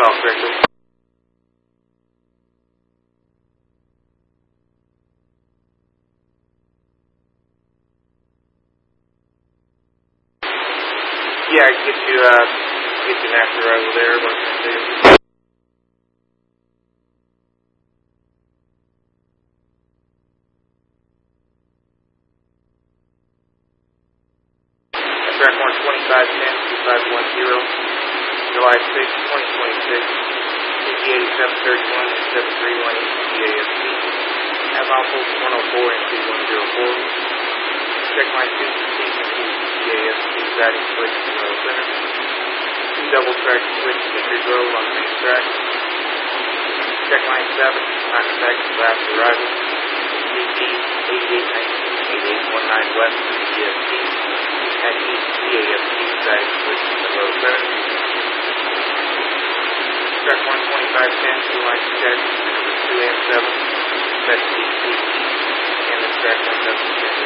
call correctly. Yeah, I can get you an after arrival there. Track 12510-2510, July 6, 2026, CTA 731 and 731 ECASP, outbound post 104 and 2104, check line 2 CC2 ECASP, guiding switch to Royal Center, 2 double track switch to Bridge Road on the main track, check line 7, contact last arrival, CP 8819-8819 West ECASP, at East CASP, guiding switch to the Royal Center. Track 12510, 2 lines check, 2 and 7, set CC, and this track 110.